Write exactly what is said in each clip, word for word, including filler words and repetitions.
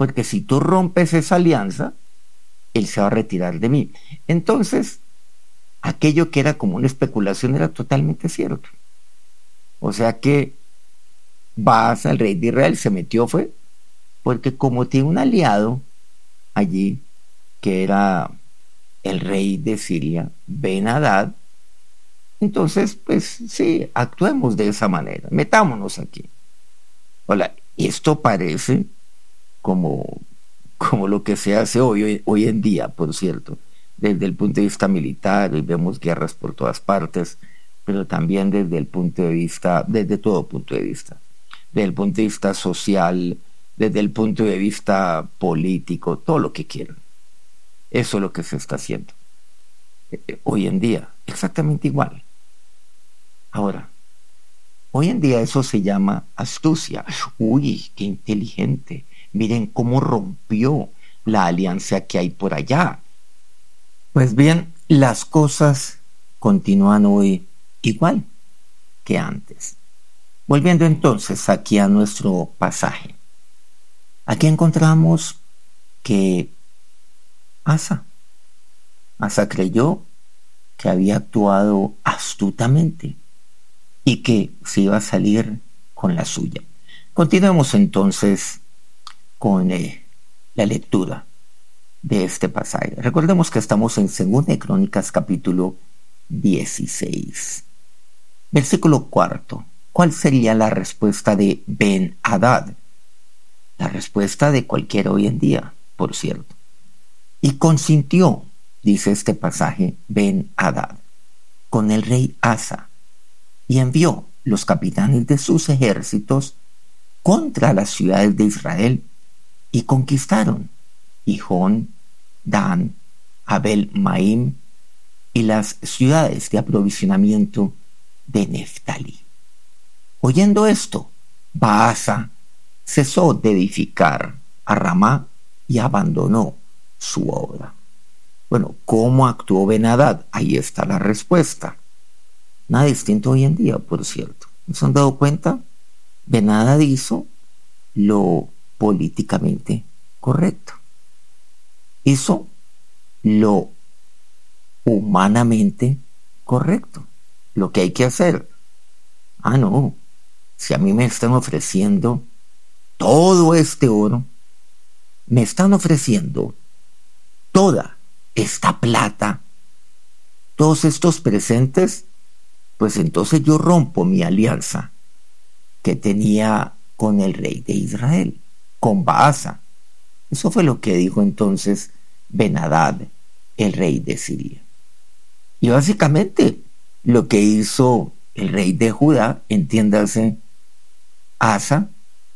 porque si tú rompes esa alianza, él se va a retirar de mí. Entonces, aquello que era como una especulación era totalmente cierto. O sea que Baasa, el rey de Israel, se metió fue porque como tiene un aliado allí, que era el rey de Siria, Ben-Hadad, entonces, pues sí, actuemos de esa manera, metámonos aquí. Hola, esto parece como, como lo que se hace hoy, hoy en día, por cierto, desde el punto de vista militar, y vemos guerras por todas partes, pero también desde el punto de vista, desde todo punto de vista, desde el punto de vista social, desde el punto de vista político, todo lo que quieran. Eso es lo que se está haciendo eh, hoy en día, exactamente igual. Ahora, hoy en día eso se llama astucia. Uy, qué inteligente. Miren cómo rompió la alianza que hay por allá. Pues bien, las cosas continúan hoy igual que antes. Volviendo entonces aquí a nuestro pasaje. Aquí encontramos que Asa, Asa creyó que había actuado astutamente y que se iba a salir con la suya. Continuemos entonces con eh, la lectura de este pasaje. Recordemos que estamos en Segunda de Crónicas capítulo dieciséis. Versículo cuarto. ¿Cuál sería la respuesta de Ben-Hadad? La respuesta de cualquiera hoy en día, por cierto. Y consintió, dice este pasaje, Ben-Hadad, con el rey Asa, y envió los capitanes de sus ejércitos contra las ciudades de Israel, y conquistaron Gijón, Dan, Abel Maim y las ciudades de aprovisionamiento de Neftalí. Oyendo esto, Baasa cesó de edificar a Ramá y abandonó su obra. Bueno, ¿cómo actuó Ben-Hadad? Ahí está la respuesta. Nada distinto hoy en día, por cierto. ¿No se han dado cuenta? Ben-Hadad hizo lo políticamente correcto. Hizo lo humanamente correcto. Lo que hay que hacer. Ah, no. Si a mí me están ofreciendo todo este oro, me están ofreciendo toda esta plata, todos estos presentes, pues entonces yo rompo mi alianza que tenía con el rey de Israel, con Baasa. Eso fue lo que dijo entonces Ben-Hadad, el rey de Siria. Y básicamente lo que hizo el rey de Judá, entiéndase, Asa,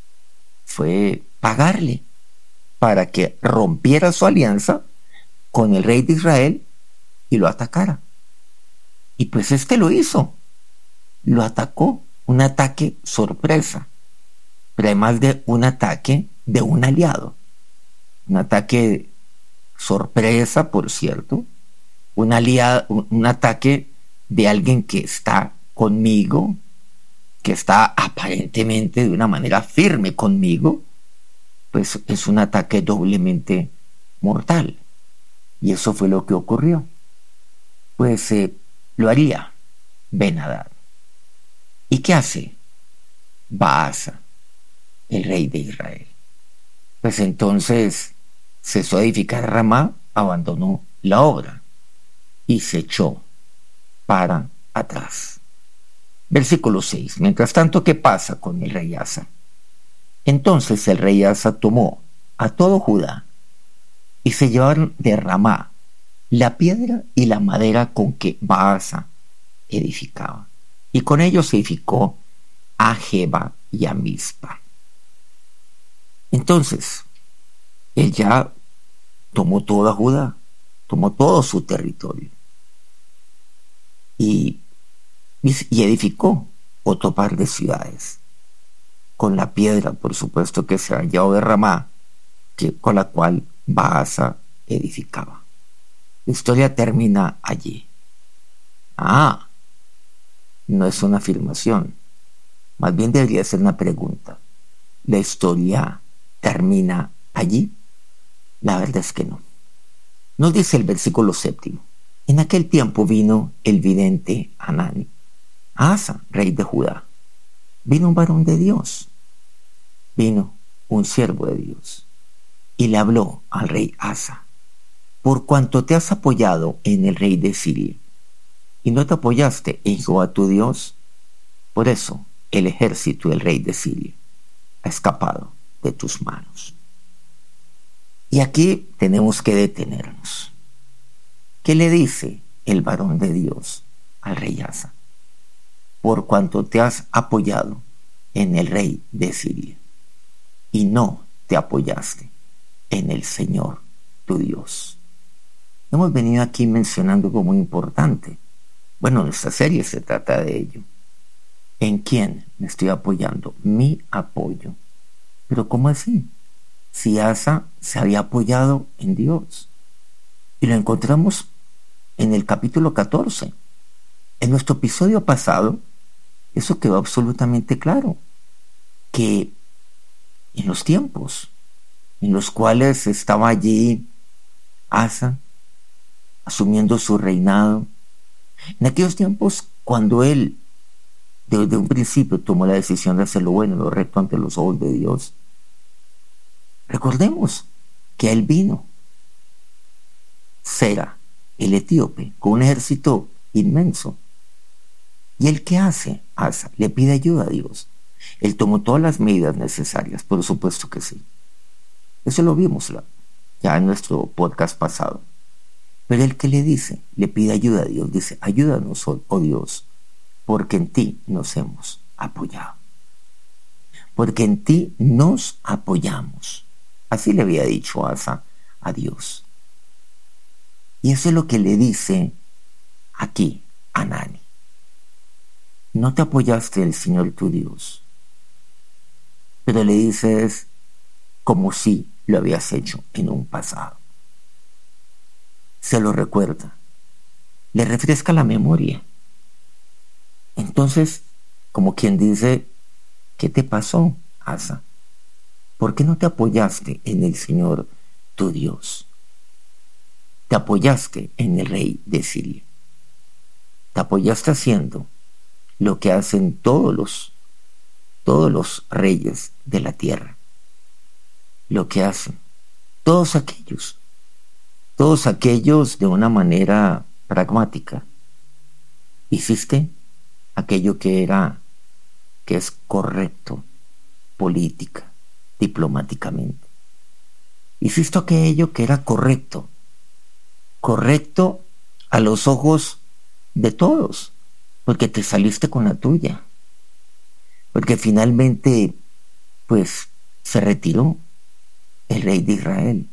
fue pagarle para que rompiera su alianza con el rey de Israel y lo atacara. Y pues este lo hizo. Lo atacó, un ataque sorpresa, pero además de un ataque de un aliado. Un ataque sorpresa, por cierto, un aliado, un, un ataque de alguien que está conmigo, que está aparentemente de una manera firme conmigo, pues es un ataque doblemente mortal. Y eso fue lo que ocurrió. Pues eh, lo haría Ben-Hadad. ¿Y qué hace Baasa, el rey de Israel? Pues entonces cesó de edificar Ramá, abandonó la obra y se echó para atrás. Versículo seis. Mientras tanto, ¿qué pasa con el rey Asa? Entonces el rey Asa tomó a todo Judá y se llevaron de Ramá la piedra y la madera con que Baasa edificaba, y con ellos se edificó a Geba y a Mizpa. Entonces él ya tomó toda Judá, tomó todo su territorio y, y edificó otro par de ciudades con la piedra, por supuesto, que se había llevado de Ramá, que, con la cual Baasa edificaba. La historia termina allí. Ah, no es una afirmación, más bien debería ser una pregunta. La historia termina allí? La verdad es que no. Nos dice el versículo séptimo. En aquel tiempo vino el vidente Hanani a Asa, rey de Judá. Vino un varón de Dios. Vino un siervo de Dios. Y le habló al rey Asa. Por cuanto te has apoyado en el rey de Siria y no te apoyaste en Jehová tu Dios, por eso el ejército del rey de Siria ha escapado de tus manos. Y aquí tenemos que detenernos. ¿Qué le dice el varón de Dios al rey Asa? Por cuanto te has apoyado en el rey de Siria y no te apoyaste en el Señor tu Dios. Hemos venido aquí mencionando algo muy importante. Bueno, nuestra serie se trata de ello. ¿En quién me estoy apoyando? Mi apoyo. Pero ¿cómo así? Si Asa se había apoyado en Dios. Y lo encontramos en el capítulo catorce. En nuestro episodio pasado, eso quedó absolutamente claro. Que en los tiempos en los cuales estaba allí Asa, asumiendo su reinado, en aquellos tiempos cuando él desde un principio tomó la decisión de hacer lo bueno y lo recto ante los ojos de Dios, recordemos que él vino Sera, el etíope, con un ejército inmenso. ¿Y él qué hace? Asa le pide ayuda a Dios. Él tomó todas las medidas necesarias, por supuesto que sí. Eso lo vimos ya en nuestro podcast pasado. Pero el que le dice, le pide ayuda a Dios, dice, ayúdanos, oh, oh Dios, porque en ti nos hemos apoyado. Porque en ti nos apoyamos. Así le había dicho Asa a Dios. Y eso es lo que le dice aquí a Hanani. No te apoyaste en el Señor tu Dios, pero le dices como si lo habías hecho en un pasado. Se lo recuerda, le refresca la memoria. Entonces, como quien dice, ¿qué te pasó, Asa? ¿Por qué no te apoyaste en el Señor tu Dios? Te apoyaste en el rey de Siria. Te apoyaste haciendo lo que hacen todos los, todos los reyes de la tierra. Lo que hacen todos aquellos Todos aquellos de una manera pragmática. Hiciste aquello que era, que es correcto, política, diplomáticamente. Hiciste aquello que era correcto, correcto a los ojos de todos, porque te saliste con la tuya. Porque finalmente, pues, se retiró el rey de Israel.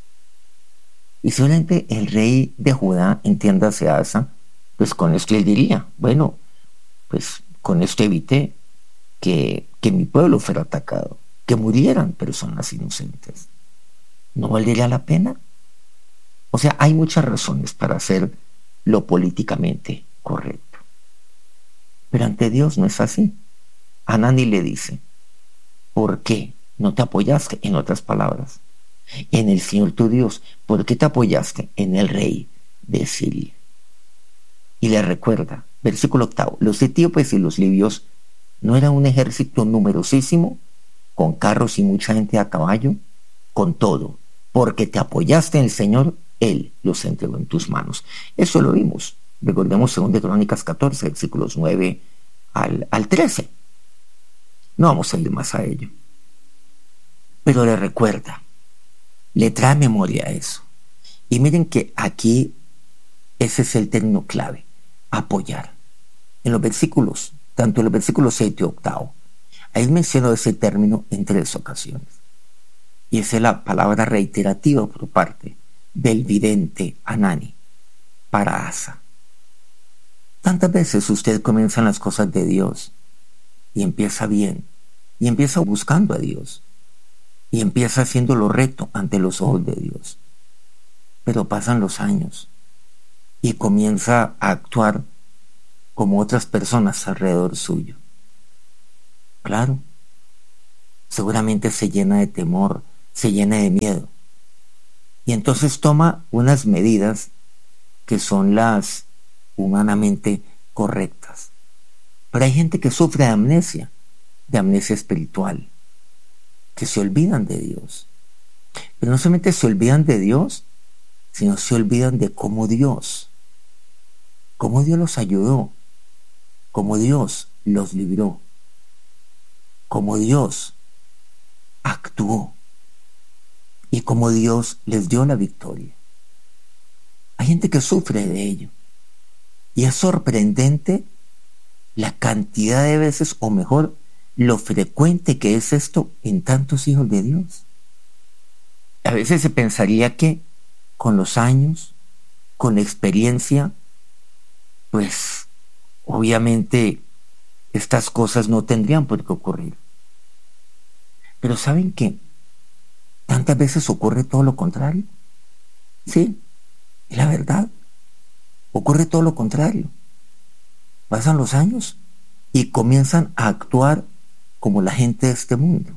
Y solamente el rey de Judá, entiéndase Asa, pues con esto él diría, bueno, pues con esto evité que, que mi pueblo fuera atacado, que murieran personas inocentes. ¿No valdría la pena? O sea, hay muchas razones para hacer lo políticamente correcto. Pero ante Dios no es así. Hanani le dice, ¿por qué no te apoyaste? En otras palabras, en el Señor tu Dios, ¿por qué te apoyaste en el rey de Siria? Y le recuerda, versículo octavo, los etíopes y los libios no eran un ejército numerosísimo, con carros y mucha gente a caballo, con todo, porque te apoyaste en el Señor, Él los entregó en tus manos. Eso lo vimos, recordemos segunda de Crónicas catorce, versículos nueve al, al trece. No vamos a ir más a ello. Pero le recuerda, le trae memoria a eso. Y miren que aquí ese es el término clave, apoyar. En los versículos, tanto en los versículos siete y octavo, ahí menciono ese término en tres ocasiones. Y esa es la palabra reiterativa por parte del vidente Hanani para Asa. Tantas veces usted comienza en las cosas de Dios y empieza bien, y empieza buscando a Dios, y empieza haciendo lo recto ante los ojos de Dios. Pero pasan los años y comienza a actuar como otras personas alrededor suyo. Claro, seguramente se llena de temor se llena de miedo y entonces toma unas medidas que son las humanamente correctas. Pero hay gente que sufre de amnesia, de amnesia espiritual, que se olvidan de Dios. Pero no solamente se olvidan de Dios, sino se olvidan de cómo Dios, cómo Dios los ayudó, cómo Dios los libró, cómo Dios actuó y cómo Dios les dio la victoria. Hay gente que sufre de ello. Y es sorprendente la cantidad de veces, o mejor, lo frecuente que es esto en tantos hijos de Dios. A veces se pensaría que con los años, con la experiencia, pues obviamente estas cosas no tendrían por qué ocurrir. Pero ¿saben qué? Tantas veces ocurre todo lo contrario. Sí, es la verdad. Ocurre todo lo contrario. Pasan los años y comienzan a actuar como la gente de este mundo.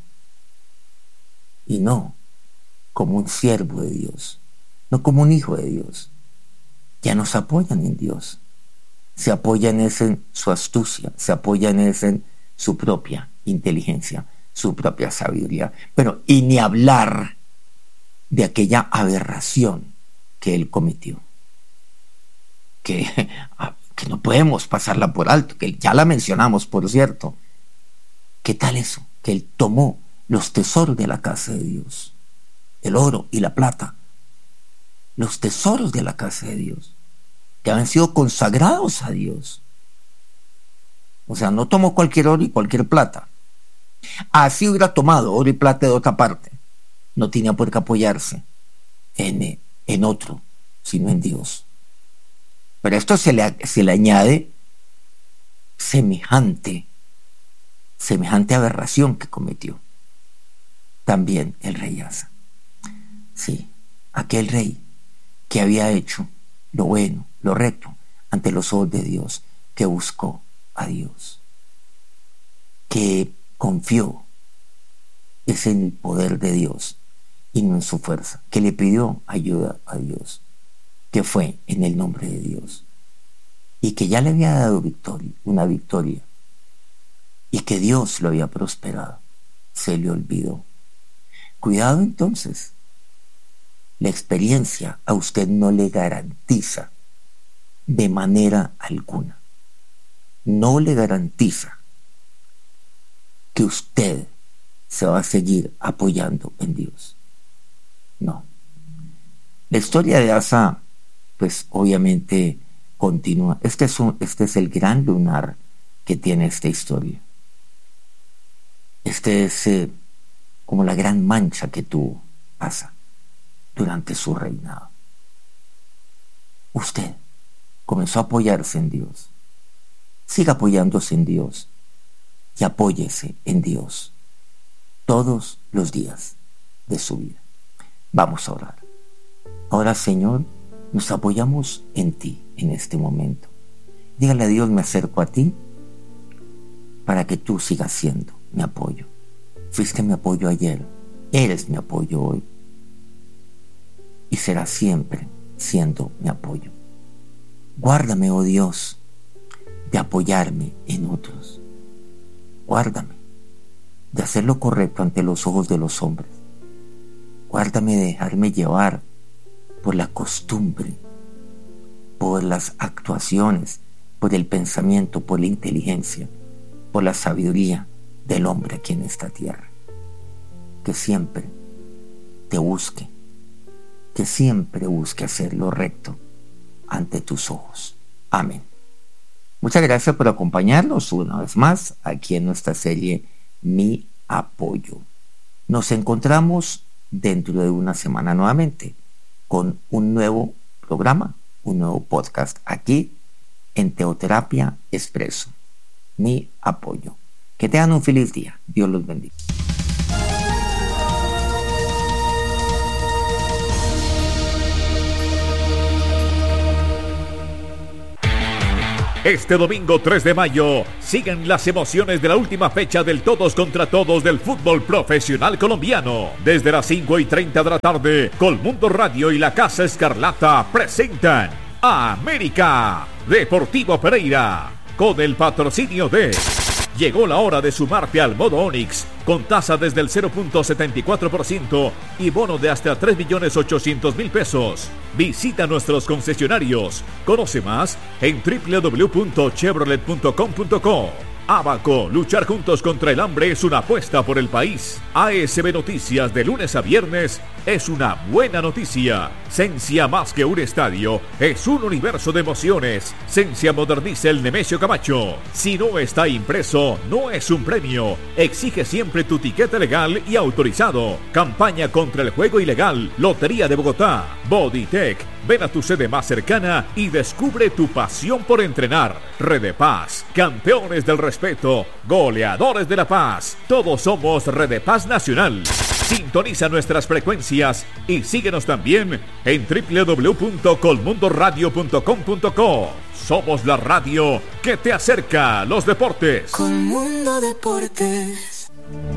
Y no como un siervo de Dios, no como un hijo de Dios. Ya no se apoyan en Dios. Se apoyan en su astucia, se apoyan en su propia inteligencia, su propia sabiduría. Pero y ni hablar de aquella aberración que él cometió. Que, que no podemos pasarla por alto, que ya la mencionamos, por cierto. ¿Qué tal eso? Que él tomó los tesoros de la casa de Dios, el oro y la plata, los tesoros de la casa de Dios, que habían sido consagrados a Dios. O sea, no tomó cualquier oro y cualquier plata. Así hubiera tomado oro y plata de otra parte, no tenía por qué apoyarse en, en otro, sino en Dios. Pero a esto se le, se le añade semejante, semejante aberración que cometió también el rey Asa. Sí, aquel rey que había hecho lo bueno, lo recto, ante los ojos de Dios, que buscó a Dios, que confió es en el poder de Dios y no en su fuerza, que le pidió ayuda a Dios, que fue en el nombre de Dios, y que ya le había dado victoria, una victoria, y que Dios lo había prosperado, se le olvidó. Cuidado entonces, la experiencia a usted no le garantiza de manera alguna, no le garantiza que usted se va a seguir apoyando en Dios. No. La historia de Asa, pues obviamente continúa. Este es, un, este es el gran lunar que tiene esta historia. Este es eh, como la gran mancha que tuvo Asa durante su reinado. Usted comenzó a apoyarse en Dios. Siga apoyándose en Dios y apóyese en Dios todos los días de su vida. Vamos a orar. Ahora, Señor, nos apoyamos en ti en este momento. Dígale a Dios, me acerco a ti para que tú sigas siendo mi apoyo. Fuiste mi apoyo ayer, eres mi apoyo hoy y serás siempre siendo mi apoyo. Guárdame, oh Dios, de apoyarme en otros. Guárdame de hacer lo correcto ante los ojos de los hombres. Guárdame de dejarme llevar por la costumbre, por las actuaciones, por el pensamiento, por la inteligencia, por la sabiduría del hombre aquí en esta tierra. Que siempre te busque, que siempre busque hacer lo recto ante tus ojos. Amén. Muchas gracias por acompañarnos una vez más aquí en nuestra serie Mi Apoyo. Nos encontramos dentro de una semana nuevamente con un nuevo programa, un nuevo podcast aquí en Teoterapia Expreso. Mi Apoyo. Que tengan un feliz día. Dios los bendiga. Este domingo tres de mayo siguen las emociones de la última fecha del todos contra todos del fútbol profesional colombiano. Desde las cinco y treinta de la tarde, Colmundo Radio y la Casa Escarlata presentan a América Deportivo Pereira con el patrocinio de... Llegó la hora de sumarte al modo Onix con tasa desde el cero punto setenta y cuatro por ciento y bono de hasta tres millones ochocientos mil pesos. Visita nuestros concesionarios. Conoce más en doble u doble u doble u punto chevrolet punto com punto co. Abaco, luchar juntos contra el hambre es una apuesta por el país. A S B Noticias de lunes a viernes es una buena noticia. Sensia, más que un estadio, es un universo de emociones. Sensia moderniza el Nemesio Camacho. Si no está impreso, no es un premio. Exige siempre tu tiquete legal y autorizado. Campaña contra el juego ilegal. Lotería de Bogotá. Bodytech. Ven a tu sede más cercana y descubre tu pasión por entrenar. Redepaz, campeones del respeto, goleadores de la paz. Todos somos Redepaz Nacional. Sintoniza nuestras frecuencias y síguenos también en doble u doble u doble u punto colmundo radio punto com punto co. Somos la radio que te acerca a los deportes. Colmundo Deportes.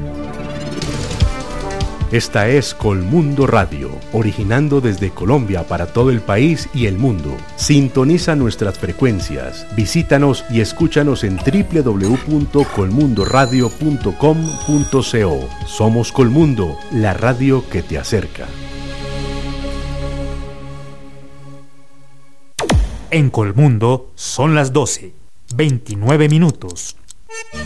Esta es Colmundo Radio, originando desde Colombia para todo el país y el mundo. Sintoniza nuestras frecuencias, visítanos y escúchanos en doble u doble u doble u punto colmundo radio punto com punto co. Somos Colmundo, la radio que te acerca. En Colmundo son las doce, veintinueve minutos.